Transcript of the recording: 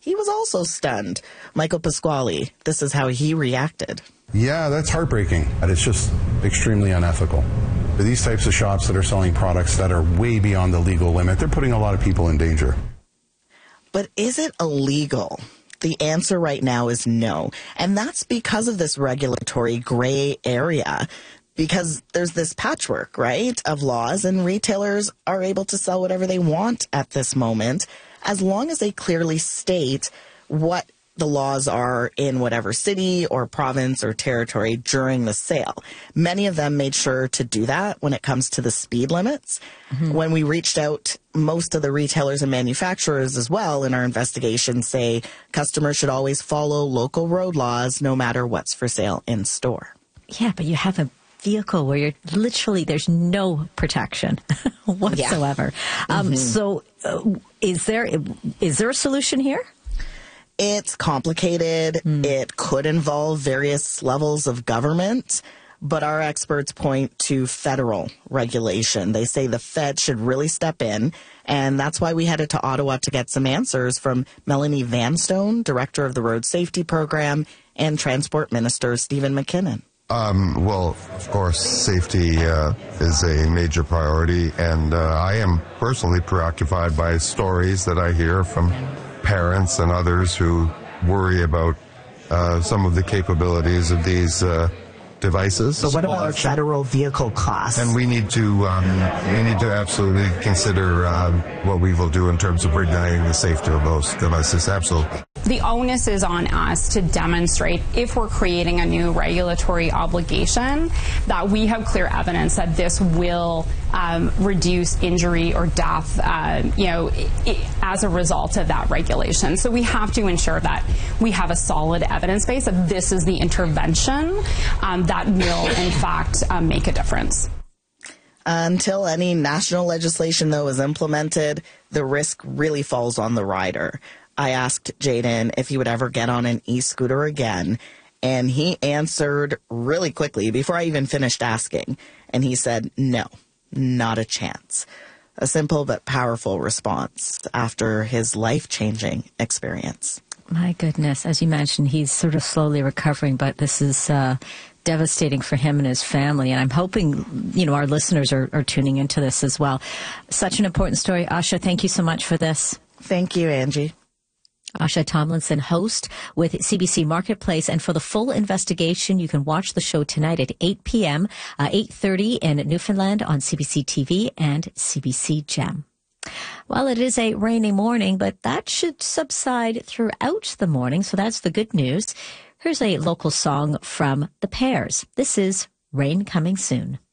he was also stunned. Michael Pasquale, this is how he reacted. Yeah, that's heartbreaking. It's just extremely unethical. These types of shops that are selling products that are way beyond the legal limit, they're putting a lot of people in danger. But is it illegal? The answer right now is no. And that's because of this regulatory gray area. Because there's this patchwork, right, of laws, and retailers are able to sell whatever they want at this moment, as long as they clearly state what the laws are in whatever city or province or territory during the sale. Many of them made sure to do that when it comes to the speed limits. Mm-hmm. When we reached out, most of the retailers and manufacturers as well in our investigation say customers should always follow local road laws no matter what's for sale in store. Yeah, but you have a vehicle where you're literally, there's no protection whatsoever. Yeah. So is there a solution here? It's complicated. It could involve various levels of government, but our experts point to federal regulation. They say the Fed should really step in, and that's why we headed to Ottawa to get some answers from Melanie Vanstone, Director of the Road Safety Program, and Transport Minister Stephen McKinnon. Well, of course, safety is a major priority, and I am personally preoccupied by stories that I hear from parents and others who worry about some of the capabilities of these devices. So what about federal vehicle costs? And we need to absolutely consider what we will do in terms of regulating the safety of those devices. Absolutely. The onus is on us to demonstrate, if we're creating a new regulatory obligation, that we have clear evidence that this will reduce injury or death, as a result of that regulation. So we have to ensure that we have a solid evidence base that this is the intervention that will, in fact, make a difference. Until any national legislation, though, is implemented, the risk really falls on the rider. I asked Jayden if he would ever get on an e-scooter again, and he answered really quickly before I even finished asking. And he said, no, not a chance. A simple but powerful response after his life-changing experience. My goodness. As you mentioned, he's sort of slowly recovering, but this is devastating for him and his family. And I'm hoping, our listeners are tuning into this as well. Such an important story. Asha, thank you so much for this. Thank you, Angie. Asha Tomlinson, host with CBC Marketplace. And for the full investigation, you can watch the show tonight at 8 p.m., 8:30 in Newfoundland on CBC TV and CBC Gem. Well, it is a rainy morning, but that should subside throughout the morning, so that's the good news. Here's a local song from The Pears. This is Rain Coming Soon.